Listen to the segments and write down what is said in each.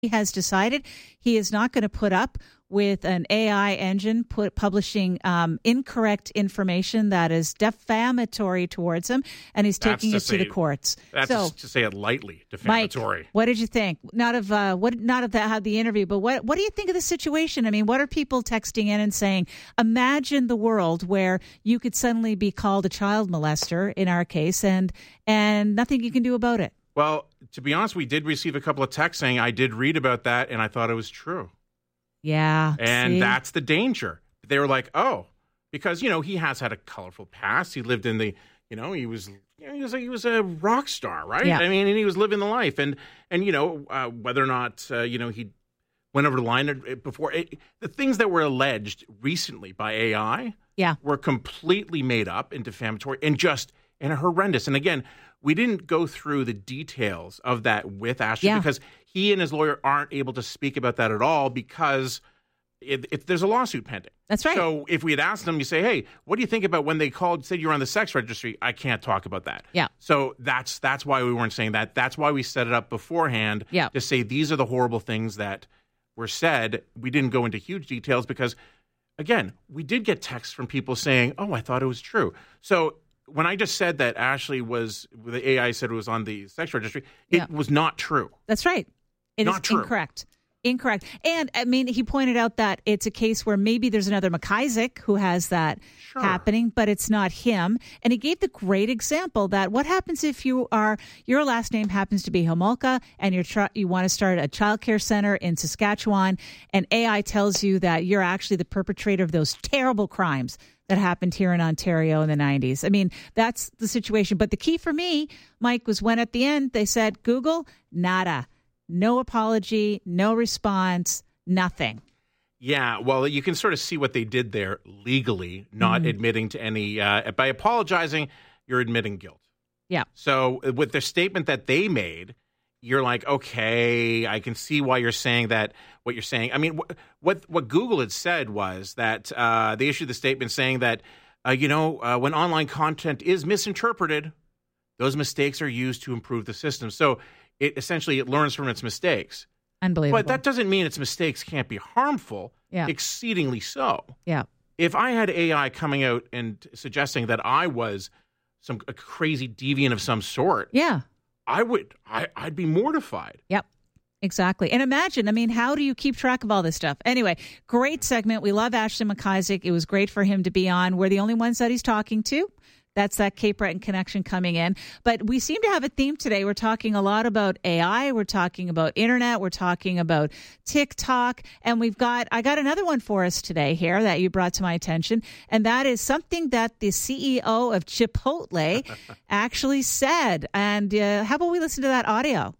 He has decided he is not going to put up with an AI engine publishing incorrect information that is defamatory towards him, and he's taking it to the courts. That's to say it lightly, defamatory. Mike, what did you think? Not of the interview, but what do you think of the situation? I mean, what are people texting in and saying? Imagine the world where you could suddenly be called a child molester, in our case, and nothing you can do about it. Well, to be honest, we did receive a couple of texts saying I did read about that and I thought it was true. Yeah. And see? That's the danger. They were like, oh, because, he has had a colorful past. He lived in the, he was a rock star, right? Yeah. I mean, and he was living the life. And whether or not, he went over the line before, the things that were alleged recently by AI were completely made up and defamatory and horrendous. And again, we didn't go through the details of that with Ashley because he and his lawyer aren't able to speak about that at all because there's a lawsuit pending. That's right. So if we had asked them, you say, hey, what do you think about when they said you're on the sex registry? I can't talk about that. Yeah. So that's why we weren't saying that. That's why we set it up beforehand to say these are the horrible things that were said. We didn't go into huge details because, again, we did get texts from people saying, oh, I thought it was true. So when I just said that the AI said it was on the sex registry, it was not true. That's right. It not is true. Incorrect. And, I mean, he pointed out that it's a case where maybe there's another McIsaac who has that happening, but it's not him. And he gave the great example that what happens if your last name happens to be Homolka and you want to start a childcare center in Saskatchewan, and AI tells you that you're actually the perpetrator of those terrible crimes that happened here in Ontario in the 90s. I mean, that's the situation. But the key for me, Mike, was when at the end they said, Google, nada. No apology, no response, nothing. Yeah, well, you can sort of see what they did there legally, not admitting to any by apologizing, you're admitting guilt. Yeah. So with the statement that they made, you're like, okay, I can see why you're saying that, what you're saying. I mean, what Google had said was that they issued the statement saying that, when online content is misinterpreted, those mistakes are used to improve the system. So it learns from its mistakes. Unbelievable. But that doesn't mean its mistakes can't be harmful, exceedingly so. Yeah. If I had AI coming out and suggesting that I was a crazy deviant of some sort, I'd be mortified. Yep. Exactly. And imagine, I mean, how do you keep track of all this stuff? Anyway, great segment. We love Ashley McIsaac. It was great for him to be on. We're the only ones that he's talking to. That's that Cape Breton connection coming in. But we seem to have a theme today. We're talking a lot about AI. We're talking about internet. We're talking about TikTok. And I got another one for us today here that you brought to my attention. And that is something that the CEO of Chipotle actually said. And how about we listen to that audio?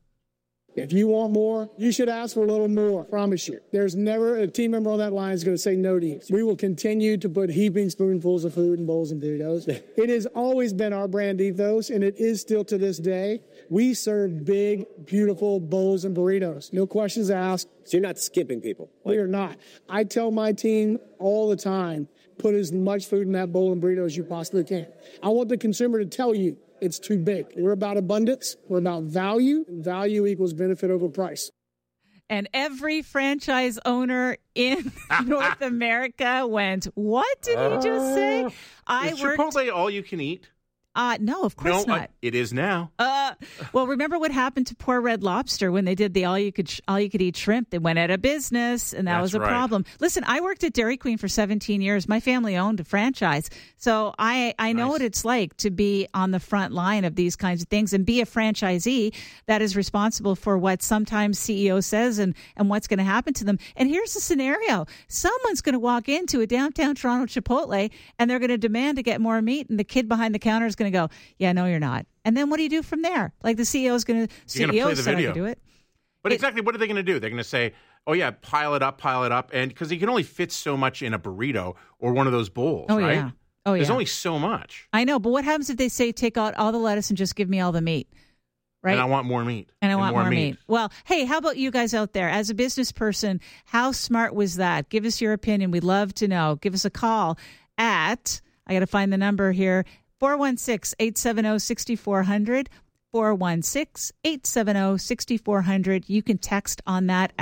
If you want more, you should ask for a little more. I promise you. There's never a team member on that line is going to say no to you. We will continue to put heaping spoonfuls of food in bowls and burritos. It has always been our brand ethos, and it is still to this day. We serve big, beautiful bowls and burritos. No questions asked. So you're not skipping people? We are not. I tell my team all the time, put as much food in that bowl and burrito as you possibly can. I want the consumer to tell you, it's too big. We're about abundance. We're about value. And value equals benefit over price. And every franchise owner in North America went, what did he just say? Is Chipotle all you can eat? No, of course not. It is now. Well, remember what happened to poor Red Lobster when they did the all you could eat shrimp? They went out of business, and that was a problem. Listen, I worked at Dairy Queen for 17 years. My family owned a franchise, so I know what it's like to be on the front line of these kinds of things and be a franchisee that is responsible for what sometimes CEO says and what's going to happen to them. And here's the scenario: someone's going to walk into a downtown Toronto Chipotle and they're going to demand to get more meat, and the kid behind the counter is going to go, yeah, no, you're not. And then what do you do from there? Like the CEO is going to play the video. Do it. But exactly what are they going to do? They're going to say, oh, yeah, pile it up. And because you can only fit so much in a burrito or one of those bowls, right? Yeah. Oh, yeah. There's only so much. I know. But what happens if they say, take out all the lettuce and just give me all the meat? Right? And I want more meat. And I want more meat. Well, hey, how about you guys out there? As a business person, how smart was that? Give us your opinion. We'd love to know. Give us a call at, I got to find the number here, 416-870-6400. 416-870-6400. You can text on that